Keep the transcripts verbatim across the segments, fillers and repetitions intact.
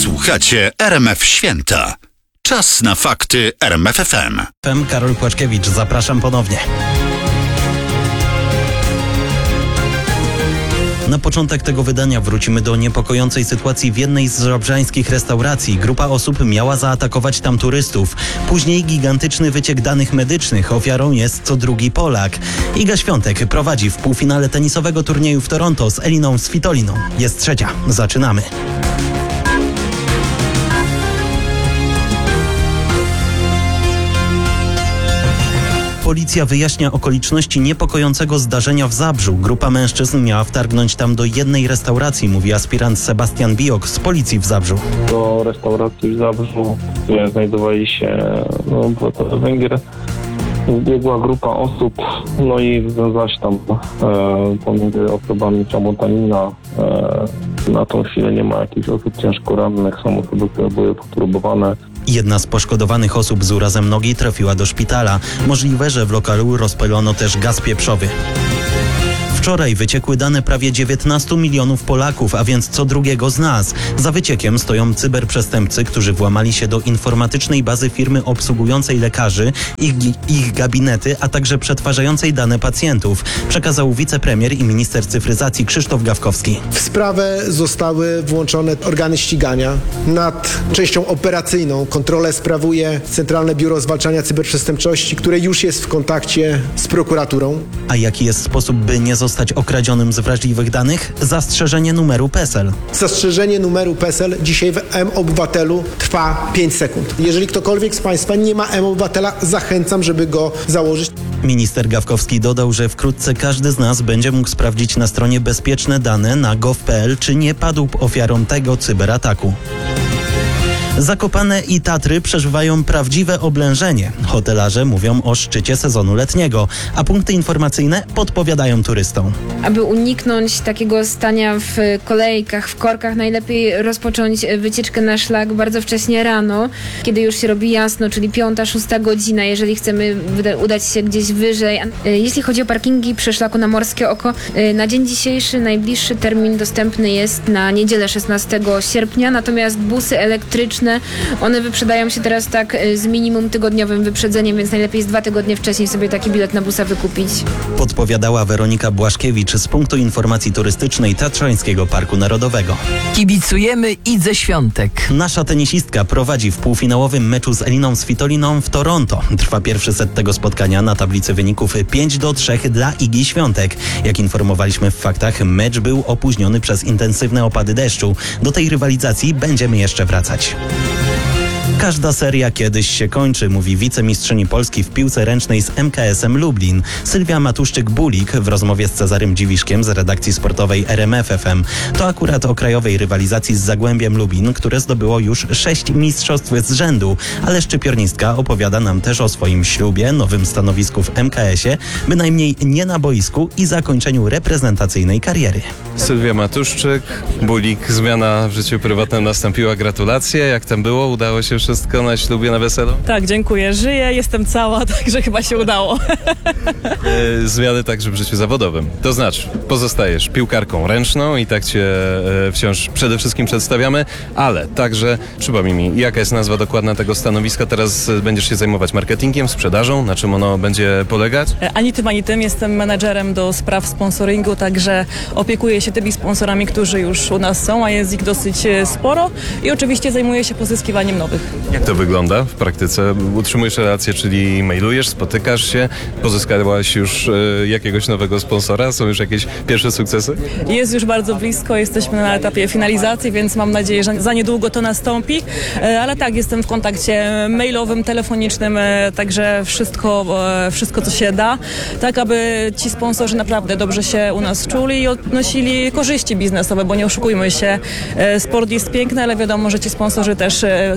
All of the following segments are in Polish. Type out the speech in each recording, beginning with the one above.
Słuchacie R M F Święta. Czas na fakty R M F F M. Karol Płaczkiewicz, zapraszam ponownie. Na początek tego wydania wrócimy do niepokojącej sytuacji w jednej z żabrzańskich restauracji. Grupa osób miała zaatakować tam turystów. Później gigantyczny wyciek danych medycznych. Ofiarą jest co drugi Polak. Iga Świątek prowadzi w półfinale tenisowego turnieju w Toronto z Eliną Svitoliną. Jest trzecia. Zaczynamy. Policja wyjaśnia okoliczności niepokojącego zdarzenia w Zabrzu. Grupa mężczyzn miała wtargnąć tam do jednej restauracji, mówi aspirant Sebastian Biok z policji w Zabrzu. Do restauracji w Zabrzu, gdzie znajdowali się no, obywatel Węgier, biegła grupa osób, no i związała się tam e, pomiędzy osobami Czamotanina. E, na tą chwilę nie ma jakichś osób ciężko rannych, są osoby, które były poturbowane. Jedna z poszkodowanych osób z urazem nogi trafiła do szpitala. Możliwe, że w lokalu rozpalono też gaz pieprzowy. Wczoraj wyciekły dane prawie dziewiętnastu milionów Polaków, a więc co drugiego z nas. Za wyciekiem stoją cyberprzestępcy, którzy włamali się do informatycznej bazy firmy obsługującej lekarzy, ich, ich gabinety, a także przetwarzającej dane pacjentów, przekazał wicepremier i minister cyfryzacji Krzysztof Gawkowski. W sprawę zostały włączone organy ścigania. Nad częścią operacyjną kontrolę sprawuje Centralne Biuro Zwalczania Cyberprzestępczości, które już jest w kontakcie z prokuraturą. A jaki jest sposób, by nie zostać okradzionym z wrażliwych danych? Zastrzeżenie numeru PESEL. Zastrzeżenie numeru PESEL dzisiaj w M-Obywatelu trwa pięć sekund. Jeżeli ktokolwiek z Państwa nie ma M-Obywatela, zachęcam, żeby go założyć. Minister Gawkowski dodał, że wkrótce każdy z nas będzie mógł sprawdzić na stronie bezpieczne dane na gov kropka p l, czy nie padł ofiarą tego cyberataku. Zakopane i Tatry przeżywają prawdziwe oblężenie. Hotelarze mówią o szczycie sezonu letniego, a punkty informacyjne podpowiadają turystom. Aby uniknąć takiego stania w kolejkach, w korkach, najlepiej rozpocząć wycieczkę na szlak bardzo wcześnie rano, kiedy już się robi jasno, czyli piąta, szósta godzina, jeżeli chcemy udać się gdzieś wyżej. Jeśli chodzi o parkingi przy szlaku na Morskie Oko, na dzień dzisiejszy najbliższy termin dostępny jest na niedzielę szesnastego sierpnia, natomiast busy elektryczne, one wyprzedają się teraz tak z minimum tygodniowym wyprzedzeniem, więc najlepiej z dwa tygodnie wcześniej sobie taki bilet na busa wykupić. Podpowiadała Weronika Błaszkiewicz z punktu informacji turystycznej Tatrzańskiego Parku Narodowego. Kibicujemy Idze Świątek. Nasza tenisistka prowadzi w półfinałowym meczu z Eliną Svitoliną w Toronto. Trwa pierwszy set tego spotkania, na tablicy wyników pięć do trzech dla Igi Świątek. Jak informowaliśmy w faktach, mecz był opóźniony przez intensywne opady deszczu. Do tej rywalizacji będziemy jeszcze wracać. Każda seria kiedyś się kończy, mówi wicemistrzyni Polski w piłce ręcznej z M K S-em Lublin. Sylwia Matuszczyk-Bulik w rozmowie z Cezarym Dziwiszkiem z redakcji sportowej R M F F M. To akurat o krajowej rywalizacji z Zagłębiem Lubin, które zdobyło już sześć mistrzostw z rzędu. Ale szczypiornistka opowiada nam też o swoim ślubie, nowym stanowisku w M K S-ie, bynajmniej nie na boisku i zakończeniu reprezentacyjnej kariery. Sylwia Matuszczyk, Bulik, zmiana w życiu prywatnym nastąpiła. Gratulacje. Jak tam było? Udało się wszystko na ślubie, na weselu? Tak, dziękuję. Żyję, jestem cała, także chyba się udało. E, zmiany także w życiu zawodowym. To znaczy, pozostajesz piłkarką ręczną i tak cię e, wciąż przede wszystkim przedstawiamy, ale także, przypomnij mi, jaka jest nazwa dokładna tego stanowiska? Teraz będziesz się zajmować marketingiem, sprzedażą, na czym ono będzie polegać? Ani tym, ani tym. Jestem menadżerem do spraw sponsoringu, także opiekuję się tymi sponsorami, którzy już u nas są, a jest ich dosyć sporo i oczywiście zajmuję się pozyskiwaniem nowych. Jak to wygląda w praktyce? Utrzymujesz relacje, czyli mailujesz, spotykasz się, pozyskałaś już e, jakiegoś nowego sponsora? Są już jakieś pierwsze sukcesy? Jest już bardzo blisko, jesteśmy na etapie finalizacji, więc mam nadzieję, że za niedługo to nastąpi, e, ale tak, jestem w kontakcie mailowym, telefonicznym, e, także wszystko, e, wszystko co się da, tak aby ci sponsorzy naprawdę dobrze się u nas czuli i odnosili korzyści biznesowe, bo nie oszukujmy się, e, sport jest piękny, ale wiadomo, że ci sponsorzy też e, chcą mieć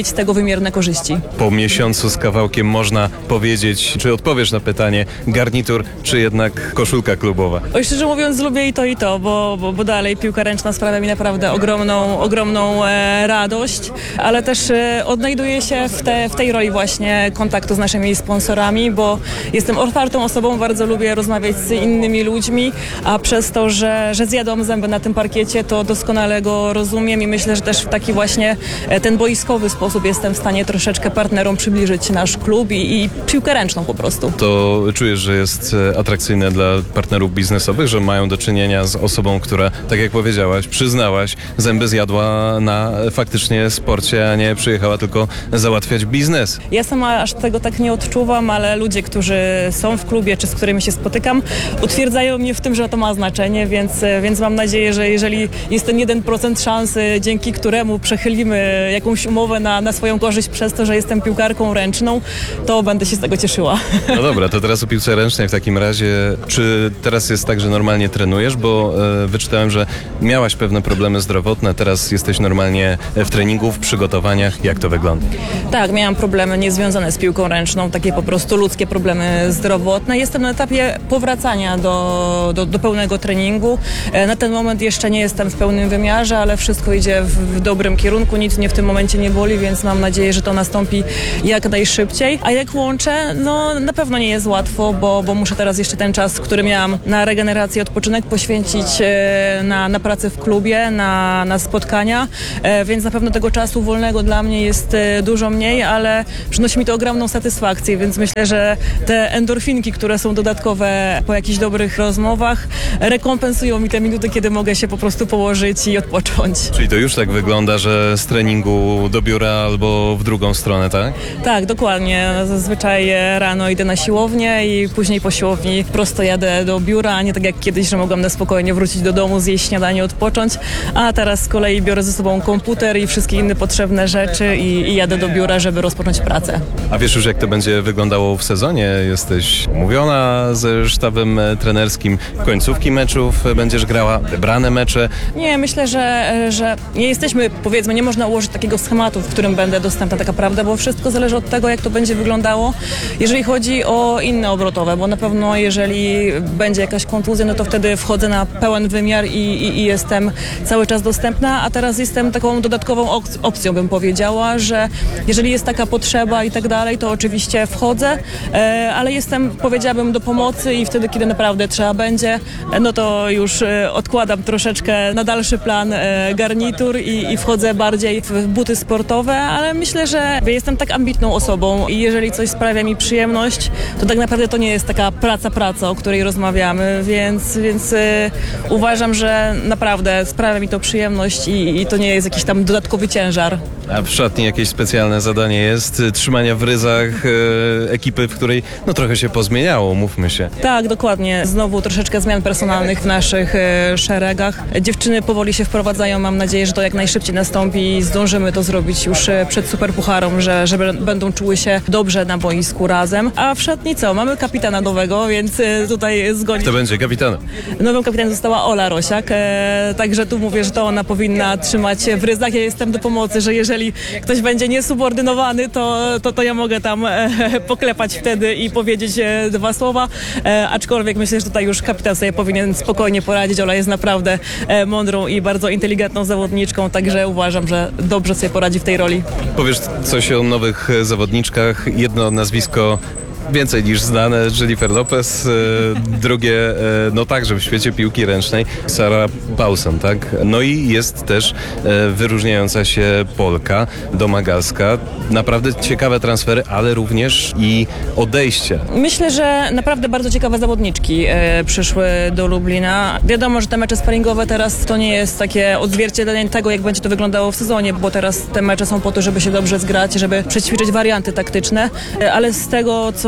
mieć z tego wymierne korzyści. Po miesiącu z kawałkiem można powiedzieć, czy odpowiesz na pytanie, garnitur, czy jednak koszulka klubowa? Oj, szczerze mówiąc, lubię i to, i to, bo, bo, bo dalej piłka ręczna sprawia mi naprawdę ogromną, ogromną e, radość, ale też e, odnajduję się w, te, w tej roli właśnie kontaktu z naszymi sponsorami, bo jestem otwartą osobą, bardzo lubię rozmawiać z innymi ludźmi, a przez to, że, że zjadłam zęby na tym parkiecie, to doskonale go rozumiem i myślę, że też w taki właśnie e, ten boiskowy sposób jestem w stanie troszeczkę partnerom przybliżyć nasz klub i, i piłkę ręczną po prostu. To czujesz, że jest e, atrakcyjne dla partnerów biznesowych, że mają do czynienia z osobą, która, tak jak powiedziałaś, przyznałaś, zęby zjadła na faktycznie sporcie, a nie przyjechała tylko załatwiać biznes. Ja sama aż tego tak nie odczuwam, ale ludzie, którzy są w klubie, czy z którymi się spotykam, utwierdzają mnie w tym, że to ma znaczenie, więc, więc mam nadzieję, że jeżeli jest ten jeden procent szansy, dzięki któremu przechylimy jakąś umowę na, na swoją korzyść przez to, że jestem piłkarką ręczną, to będę się z tego cieszyła. No dobra, to teraz o piłce ręcznej w takim razie. Czy teraz jest tak, że normalnie trenujesz? Bo e, wyczytałem, że miałaś pewne problemy zdrowotne, teraz jesteś normalnie w treningu, w przygotowaniach. Jak to wygląda? Tak, miałam problemy niezwiązane z piłką ręczną, takie po prostu ludzkie problemy zdrowotne. Jestem na etapie powracania do, do, do pełnego treningu. E, na ten moment jeszcze nie jestem w pełnym wymiarze, ale wszystko idzie w, w dobrym kierunku. Nic mnie w tym momencie nie boli, więc mam nadzieję, że to nastąpi jak najszybciej. A jak łączę, no na pewno nie jest łatwo, bo, bo muszę teraz jeszcze ten czas, który miałam na regenerację, odpoczynek poświęcić e, na, na pracę w klubie, na, na spotkania, e, więc na pewno tego czasu wolnego dla mnie jest e, dużo mniej, ale przynosi mi to ogromną satysfakcję, więc myślę, że te endorfinki, które są dodatkowe po jakichś dobrych rozmowach, rekompensują mi te minuty, kiedy mogę się po prostu położyć i odpocząć. Czyli to już tak wygląda, że z treningu do biura albo w drugą stronę, tak? Tak, dokładnie. Zazwyczaj rano idę na siłownię i później po siłowni prosto jadę do biura, a nie tak jak kiedyś, że mogłam na spokojnie wrócić do domu, zjeść śniadanie, odpocząć, a teraz z kolei biorę ze sobą komputer i wszystkie inne potrzebne rzeczy i, i jadę do biura, żeby rozpocząć pracę. A wiesz już, jak to będzie wyglądało w sezonie? Jesteś umówiona ze sztabem trenerskim, końcówki meczów będziesz grała, wybrane mecze? Nie, myślę, że, że nie jesteśmy, powiedzmy, nie można ułożyć takiego schematu, w którym będę dostępna tak naprawdę, bo wszystko zależy od tego, jak to będzie wyglądało, jeżeli chodzi o inne obrotowe, bo na pewno jeżeli będzie jakaś kontuzja, no to wtedy wchodzę na pełen wymiar i, i, i jestem cały czas dostępna, a teraz jestem taką dodatkową op- opcją, bym powiedziała, że jeżeli jest taka potrzeba i tak dalej, to oczywiście wchodzę, e, ale jestem, powiedziałabym, do pomocy i wtedy, kiedy naprawdę trzeba będzie, no to już e, odkładam troszeczkę na dalszy plan e, garnitur i, i wchodzę bardziej w buty sportowe, ale myślę, że jestem tak ambitną osobą i jeżeli coś sprawia mi przyjemność, to tak naprawdę to nie jest taka praca, praca, o której rozmawiamy, więc, więc e, uważam, że naprawdę sprawia mi to przyjemność i, i to nie jest jakiś tam dodatkowy ciężar. A w szatni jakieś specjalne zadanie jest? Trzymania w ryzach e, ekipy, w której no trochę się pozmieniało, mówmy się. Tak, dokładnie. Znowu troszeczkę zmian personalnych w naszych e, szeregach. Dziewczyny powoli się wprowadzają. Mam nadzieję, że to jak najszybciej nastąpi i zdążymy to zrobić już e, przed Superpucharą, że, że będą czuły się dobrze na boisku razem. A w szatni co? Mamy kapitana nowego, więc e, tutaj zgodnie. Kto będzie kapitanem? Nowym kapitanem została Ola Rosiak, e, także tu mówię, że to ona powinna trzymać w ryzach. Ja jestem do pomocy, że jeżeli ktoś będzie niesubordynowany, to, to, to ja mogę tam e, poklepać wtedy i powiedzieć e, dwa słowa, e, aczkolwiek myślę, że tutaj już kapitan sobie powinien spokojnie poradzić. Ola jest naprawdę e, mądrą i bardzo inteligentną zawodniczką, także uważam, że dobrze sobie poradzi w tej roli. Powiesz coś o nowych zawodniczkach. Jedno nazwisko więcej niż znane, Jennifer Lopez, e, drugie, e, no także w świecie piłki ręcznej, Sarah Paulson, tak? No i jest też e, wyróżniająca się Polka, domagalska. Naprawdę ciekawe transfery, ale również i odejścia. Myślę, że naprawdę bardzo ciekawe zawodniczki e, przyszły do Lublina. Wiadomo, że te mecze sparingowe teraz to nie jest takie odzwierciedlenie tego, jak będzie to wyglądało w sezonie, bo teraz te mecze są po to, żeby się dobrze zgrać, żeby przećwiczyć warianty taktyczne, e, ale z tego, co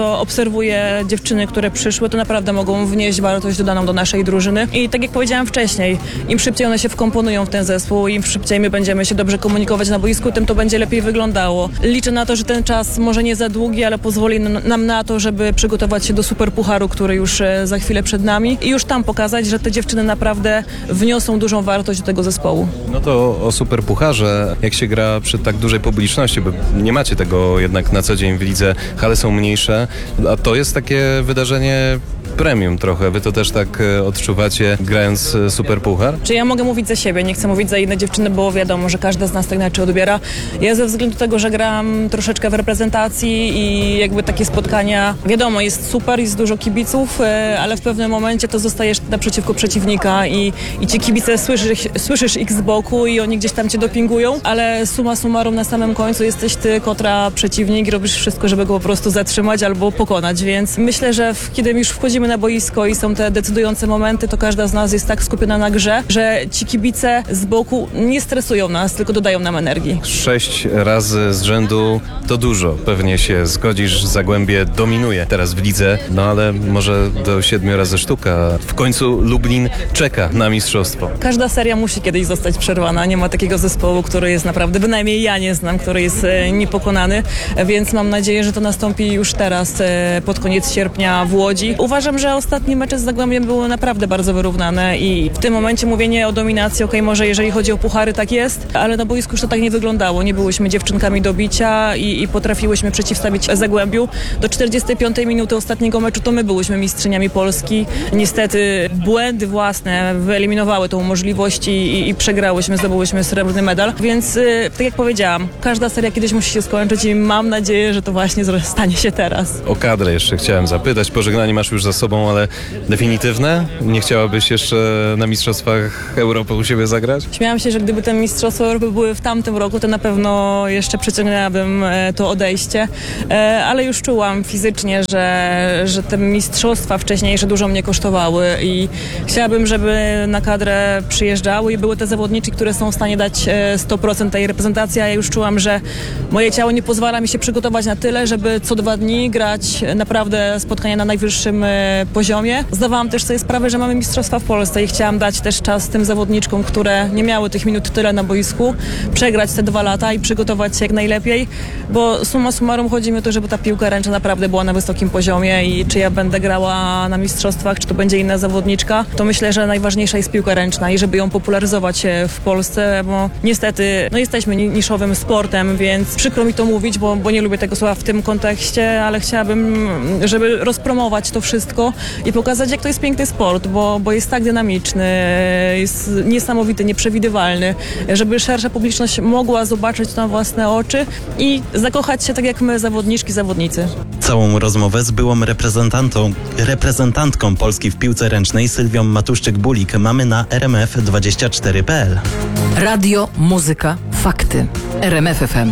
co obserwuję dziewczyny, które przyszły, to naprawdę mogą wnieść wartość dodaną do naszej drużyny. I tak jak powiedziałam wcześniej, im szybciej one się wkomponują w ten zespół, im szybciej my będziemy się dobrze komunikować na boisku, tym to będzie lepiej wyglądało. Liczę na to, że ten czas może nie za długi, ale pozwoli nam na to, żeby przygotować się do Superpucharu, który już za chwilę przed nami i już tam pokazać, że te dziewczyny naprawdę wniosą dużą wartość do tego zespołu. No to o Superpucharze, jak się gra przy tak dużej publiczności, bo nie macie tego jednak na co dzień w lidze, hale są mniejsze, a to jest takie wydarzenie premium trochę. Wy to też tak odczuwacie, grając Superpuchar? Czy ja mogę mówić za siebie, nie chcę mówić za inne dziewczyny, bo wiadomo, że każda z nas tak inaczej odbiera. Ja ze względu na tego, że gram troszeczkę w reprezentacji i jakby takie spotkania, wiadomo, jest super, jest dużo kibiców, ale w pewnym momencie to zostajesz naprzeciwko przeciwnika i, i ci kibice słyszysz, słyszysz ich z boku i oni gdzieś tam cię dopingują, ale summa summarum na samym końcu jesteś ty kontra przeciwnik i robisz wszystko, żeby go po prostu zatrzymać albo pokonać, więc myślę, że w, kiedy już wchodzimy na boisko i są te decydujące momenty, to każda z nas jest tak skupiona na grze, że ci kibice z boku nie stresują nas, tylko dodają nam energii. Sześć razy z rzędu to dużo. Pewnie się zgodzisz, Zagłębie dominuje teraz w lidze, no ale może do siedmiu razy sztuka. W końcu Lublin czeka na mistrzostwo. Każda seria musi kiedyś zostać przerwana. Nie ma takiego zespołu, który jest naprawdę, bynajmniej ja nie znam, który jest e, niepokonany, więc mam nadzieję, że to nastąpi już teraz e, pod koniec sierpnia w Łodzi. Uważam, że ostatnie mecze z Zagłębiem były naprawdę bardzo wyrównane i w tym momencie mówienie o dominacji, okej, okay, może jeżeli chodzi o puchary, tak jest, ale na boisku już to tak nie wyglądało. Nie byłyśmy dziewczynkami do bicia i, i potrafiłyśmy przeciwstawić Zagłębiu. Do czterdziestej piątej minuty ostatniego meczu to my byłyśmy mistrzyniami Polski. Niestety błędy własne wyeliminowały tą możliwość i, i, i przegrałyśmy, zdobyłyśmy srebrny medal, więc y, tak jak powiedziałam, każda seria kiedyś musi się skończyć i mam nadzieję, że to właśnie stanie się teraz. O kadrę jeszcze chciałem zapytać. Pożegnanie masz już za sobą, ale definitywne? Nie chciałabyś jeszcze na Mistrzostwach Europy u siebie zagrać? Śmiałam się, że gdyby te Mistrzostwa Europy były w tamtym roku, to na pewno jeszcze przeciągnęłabym to odejście, ale już czułam fizycznie, że, że te mistrzostwa wcześniejsze dużo mnie kosztowały i chciałabym, żeby na kadrę przyjeżdżały i były te zawodniczki, które są w stanie dać sto procent tej reprezentacji, a ja już czułam, że moje ciało nie pozwala mi się przygotować na tyle, żeby co dwa dni grać naprawdę spotkania na najwyższym poziomie. Zdawałam też sobie sprawę, że mamy mistrzostwa w Polsce i chciałam dać też czas tym zawodniczkom, które nie miały tych minut tyle na boisku, przegrać te dwa lata i przygotować się jak najlepiej, bo summa summarum chodzi mi o to, żeby ta piłka ręczna naprawdę była na wysokim poziomie i czy ja będę grała na mistrzostwach, czy to będzie inna zawodniczka, to myślę, że najważniejsza jest piłka ręczna i żeby ją popularyzować w Polsce, bo niestety no jesteśmy niszowym sportem, więc przykro mi to mówić, bo, bo nie lubię tego słowa w tym kontekście, ale chciałabym, żeby rozpromować to wszystko i pokazać, jak to jest piękny sport, bo, bo jest tak dynamiczny, jest niesamowity, nieprzewidywalny, żeby szersza publiczność mogła zobaczyć to na własne oczy i zakochać się tak jak my, zawodniczki, zawodnicy. Całą rozmowę z byłą reprezentantą, reprezentantką Polski w piłce ręcznej Sylwią Matuszczyk-Bulik mamy na R M F dwadzieścia cztery kropka p l. Radio, muzyka, fakty. R M F F M.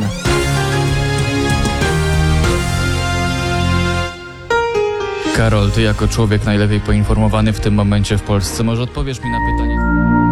Karol, ty jako człowiek najlepiej poinformowany w tym momencie w Polsce, może odpowiesz mi na pytanie?